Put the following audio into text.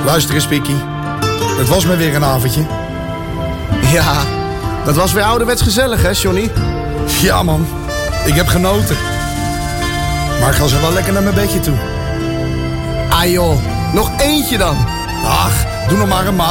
Luister eens, Pikkie. Het was me weer een avondje. Ja, dat was weer ouderwets gezellig, hè, Johnny? Ja, man. Ik heb genoten. Maar ik ga zo wel lekker naar mijn bedje toe. Ah, joh. Nog eentje dan. Ach, doe nog maar een maand.